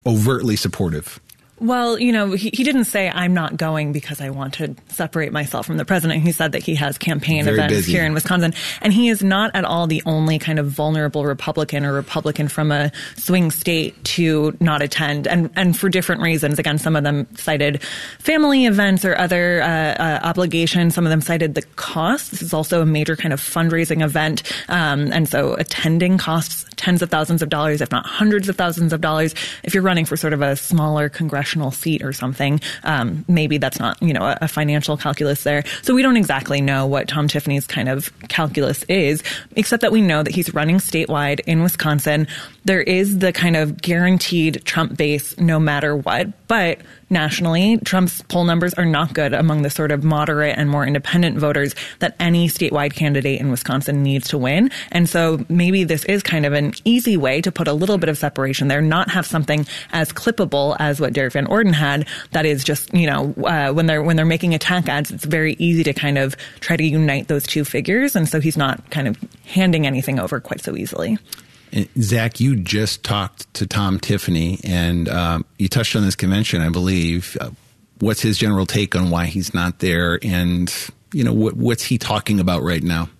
overtly supportive? Well, he didn't say, I'm not going because I want to separate myself from the president. He said that he has campaign events here in Wisconsin. And he is not at all the only kind of vulnerable Republican or Republican from a swing state to not attend. And for different reasons. Again, some of them cited family events or other obligations. Some of them cited the cost. This is also a major kind of fundraising event. And so attending costs tens of thousands of dollars, if not hundreds of thousands of dollars. If you're running for sort of a smaller congressional seat or something, maybe that's not, a financial calculus there. So we don't exactly know what Tom Tiffany's kind of calculus is, except that we know that he's running statewide in Wisconsin. There is the kind of guaranteed Trump base no matter what, but nationally, Trump's poll numbers are not good among the sort of moderate and more independent voters that any statewide candidate in Wisconsin needs to win. And so maybe this is kind of an easy way to put a little bit of separation there, not have something as clippable as what Derek Van Orden had. That is just, when they're making attack ads, it's very easy to kind of try to unite those two figures. And so he's not kind of handing anything over quite so easily. Zach, you just talked to Tom Tiffany, and you touched on this convention, I believe. What's his general take on why he's not there, and what's he talking about right now?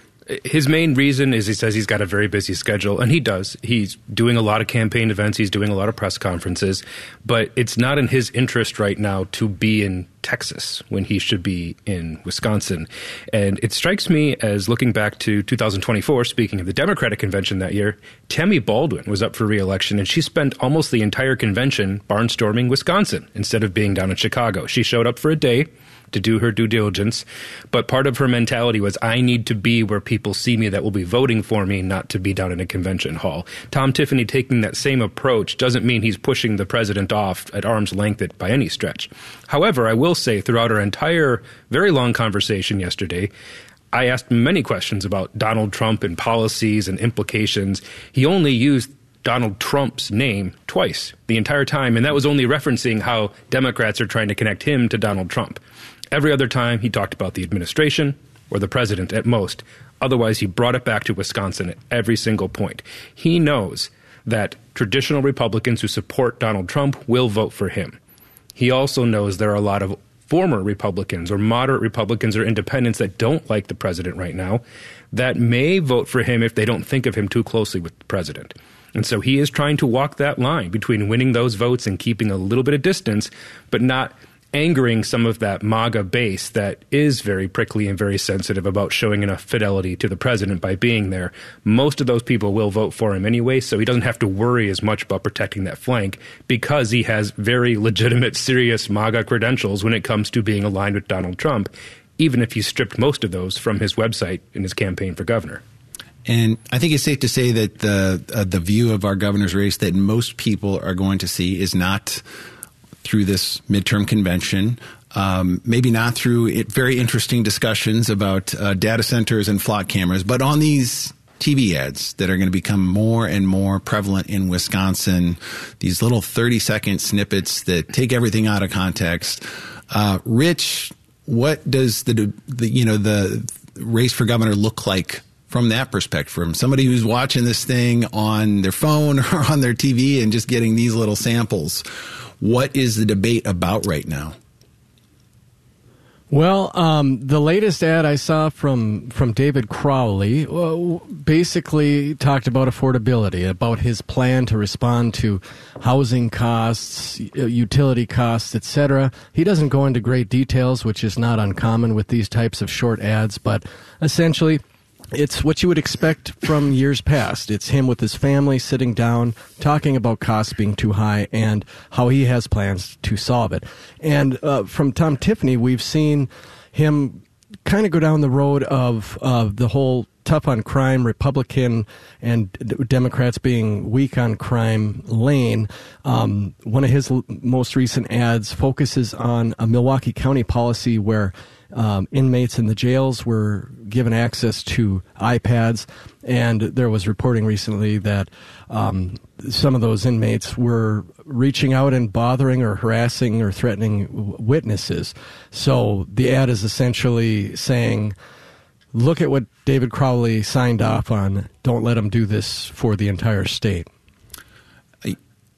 His main reason is he says he's got a very busy schedule, and he does. He's doing a lot of campaign events. He's doing a lot of press conferences, but it's not in his interest right now to be in Texas when he should be in Wisconsin. And it strikes me as, looking back to 2024, speaking of the Democratic convention that year, Tammy Baldwin was up for re-election, and she spent almost the entire convention barnstorming Wisconsin instead of being down in Chicago. She showed up for a day to do her due diligence, but part of her mentality was, I need to be where people see me that will be voting for me, not to be down in a convention hall. Tom Tiffany taking that same approach doesn't mean he's pushing the president off at arm's length by any stretch. However, I will say throughout our entire very long conversation yesterday, I asked many questions about Donald Trump and policies and implications. He only used Donald Trump's name twice the entire time, and that was only referencing how Democrats are trying to connect him to Donald Trump. Every other time, he talked about the administration or the president at most. Otherwise, he brought it back to Wisconsin at every single point. He knows that traditional Republicans who support Donald Trump will vote for him. He also knows there are a lot of former Republicans or moderate Republicans or independents that don't like the president right now that may vote for him if they don't think of him too closely with the president. And so he is trying to walk that line between winning those votes and keeping a little bit of distance, but not angering some of that MAGA base that is very prickly and very sensitive about showing enough fidelity to the president by being there. Most of those people will vote for him anyway, so he doesn't have to worry as much about protecting that flank because he has very legitimate, serious MAGA credentials when it comes to being aligned with Donald Trump, even if he stripped most of those from his website in his campaign for governor. And I think it's safe to say that the view of our governor's race that most people are going to see is not through this midterm convention, maybe not through very interesting discussions about data centers and flock cameras, but on these TV ads that are going to become more and more prevalent in Wisconsin, these little 30-second snippets that take everything out of context. Rich, what does the race for governor look like from that perspective, from somebody who's watching this thing on their phone or on their TV and just getting these little samples? What is the debate about right now? Well, the latest ad I saw from David Crowley basically talked about affordability, about his plan to respond to housing costs, utility costs, etc. He doesn't go into great details, which is not uncommon with these types of short ads, but essentially it's what you would expect from years past. It's him with his family sitting down, talking about costs being too high and how he has plans to solve it. And from Tom Tiffany, we've seen him kind of go down the road of the whole tough on crime, Republican and Democrats being weak on crime lane. One of his most recent ads focuses on a Milwaukee County policy where inmates in the jails were given access to iPads, and there was reporting recently that some of those inmates were reaching out and bothering or harassing or threatening witnesses. So the ad is essentially saying, look at what David Crowley signed off on. Don't let him do this for the entire state.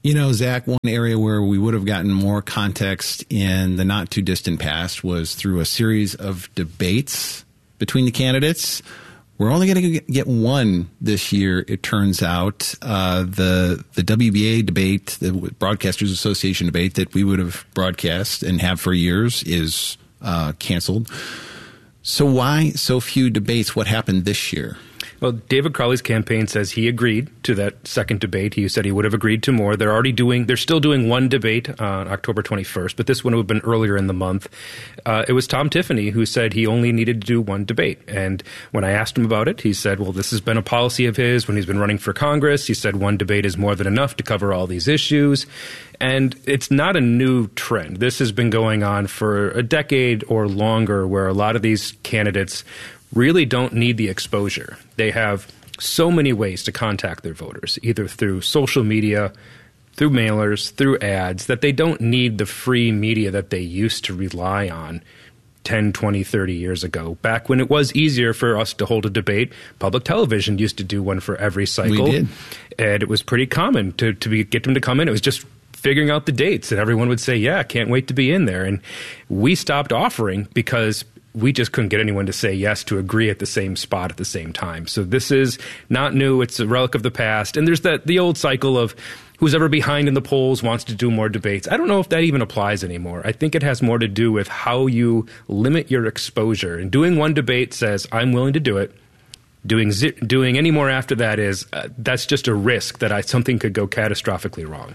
Zach, one area where we would have gotten more context in the not too distant past was through a series of debates between the candidates. We're only going to get one this year, it turns out. The WBA debate, the Broadcasters Association debate that we would have broadcast and have for years is canceled. So why so few debates? What happened this year? Well, David Crowley's campaign says he agreed to that second debate. He said he would have agreed to more. They're still doing one debate on October 21st, but this one would have been earlier in the month. It was Tom Tiffany who said he only needed to do one debate. And when I asked him about it, he said, well, this has been a policy of his when he's been running for Congress. He said one debate is more than enough to cover all these issues. And it's not a new trend. This has been going on for a decade or longer, where a lot of these candidates really don't need the exposure. They have so many ways to contact their voters, either through social media, through mailers, through ads, that they don't need the free media that they used to rely on 10, 20, 30 years ago. Back when it was easier for us to hold a debate, public television used to do one for every cycle. We did. And it was pretty common to get them to come in. It was just figuring out the dates, and everyone would say, yeah, can't wait to be in there. And we stopped offering because we just couldn't get anyone to say yes to agree at the same spot at the same time. So this is not new. It's a relic of the past. And there's the old cycle of who's ever behind in the polls wants to do more debates. I don't know if that even applies anymore. I think it has more to do with how you limit your exposure. And doing one debate says, I'm willing to do it. Doing any more after that is, that's just a risk that something could go catastrophically wrong.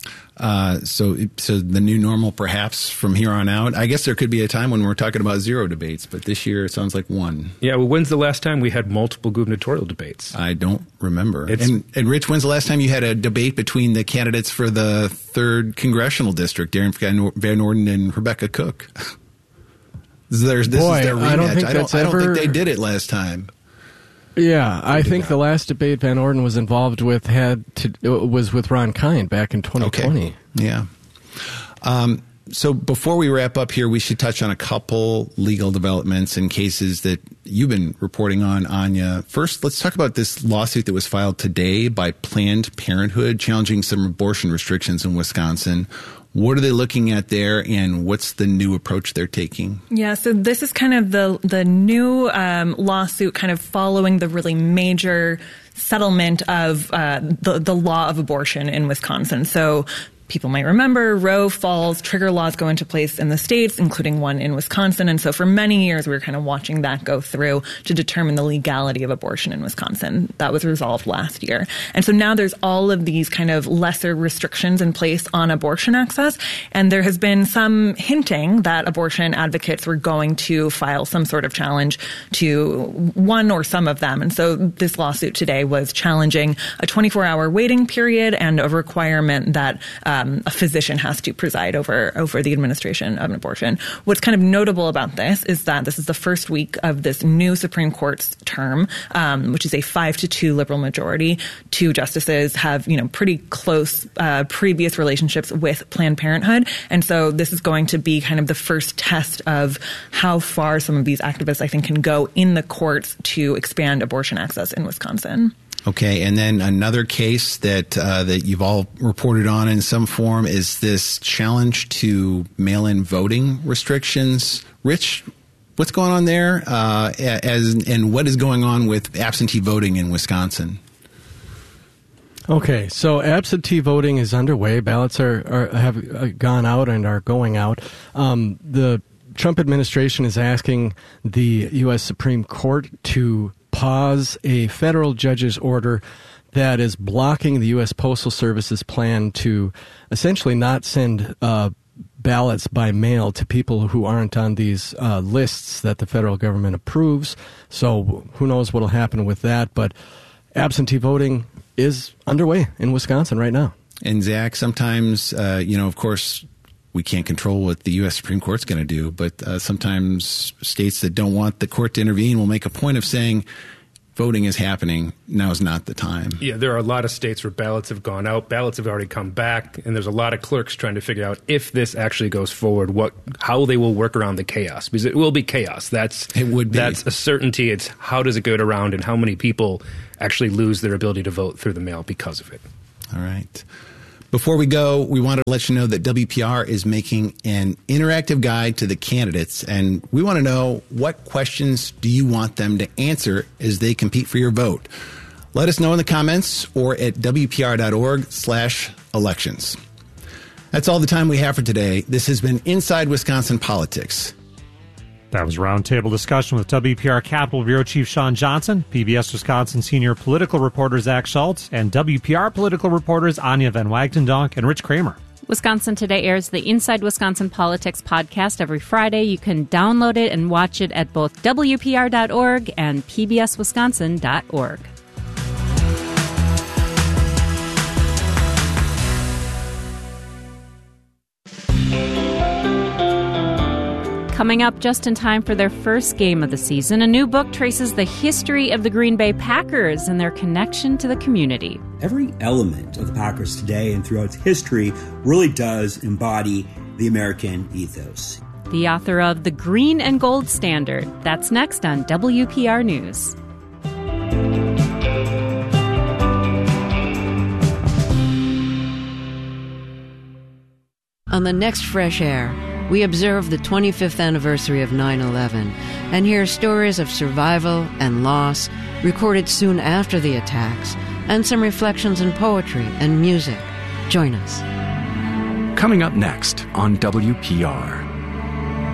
So the new normal, perhaps from here on out. I guess there could be a time when we're talking about zero debates, but this year it sounds like one. Yeah. Well, when's the last time we had multiple gubernatorial debates? I don't remember. And Rich, when's the last time you had a debate between the candidates for the 3rd congressional district, Darren Van Orden and Rebecca Cook? This is their rematch. I don't think they did it last time. Yeah, I think the last debate Van Orden was involved with was with Ron Kind back in 2020. Okay. Yeah. So before we wrap up here, we should touch on a couple legal developments and cases that you've been reporting on, Anya. First, let's talk about this lawsuit that was filed today by Planned Parenthood challenging some abortion restrictions in Wisconsin. What are they looking at there, and what's the new approach they're taking? Yeah, so this is kind of the new lawsuit kind of following the really major settlement of the law of abortion in Wisconsin. So people might remember Roe falls, trigger laws go into place in the states, including one in Wisconsin. And so for many years, we were kind of watching that go through to determine the legality of abortion in Wisconsin. That was resolved last year. And so now there's all of these kind of lesser restrictions in place on abortion access. And there has been some hinting that abortion advocates were going to file some sort of challenge to one or some of them. And so this lawsuit today was challenging a 24-hour waiting period and a requirement that a physician has to preside over the administration of an abortion. What's kind of notable about this is that this is the first week of this new Supreme Court's term, which is a 5-2 liberal majority. 2 justices have, pretty close previous relationships with Planned Parenthood. And so this is going to be kind of the first test of how far some of these activists, I think, can go in the courts to expand abortion access in Wisconsin. Okay, and then another case that you've all reported on in some form is this challenge to mail-in voting restrictions. Rich, what's going on there, and what is going on with absentee voting in Wisconsin? Okay, so absentee voting is underway. Ballots have gone out and are going out. The Trump administration is asking the U.S. Supreme Court to pause a federal judge's order that is blocking the U.S. Postal Service's plan to essentially not send ballots by mail to people who aren't on these lists that the federal government approves. So who knows what will happen with that, but absentee voting is underway in Wisconsin right now. And Zach, sometimes, of course, we can't control what the U.S. Supreme Court's going to do, but sometimes states that don't want the court to intervene will make a point of saying voting is happening. Now is not the time. Yeah, there are a lot of states where ballots have gone out. Ballots have already come back, and there's a lot of clerks trying to figure out if this actually goes forward, how they will work around the chaos, because it will be chaos. That's a certainty. It's how does it get around, and how many people actually lose their ability to vote through the mail because of it. All right. Before we go, we wanted to let you know that WPR is making an interactive guide to the candidates, and we want to know, what questions do you want them to answer as they compete for your vote? Let us know in the comments or at WPR.org/elections. That's all the time we have for today. This has been Inside Wisconsin Politics. That was Roundtable Discussion with WPR Capitol Bureau Chief Sean Johnson, PBS Wisconsin Senior Political Reporter Zach Schultz, and WPR Political Reporters Anya Van Wagtendonk and Rich Kramer. Wisconsin Today airs the Inside Wisconsin Politics podcast every Friday. You can download it and watch it at both WPR.org and PBSWisconsin.org. Coming up just in time for their first game of the season, a new book traces the history of the Green Bay Packers and their connection to the community. Every element of the Packers today and throughout its history really does embody the American ethos. The author of The Green and Gold Standard. That's next on WPR News. On the next Fresh Air, we observe the 25th anniversary of 9/11 and hear stories of survival and loss recorded soon after the attacks, and some reflections in poetry and music. Join us. Coming up next on WPR.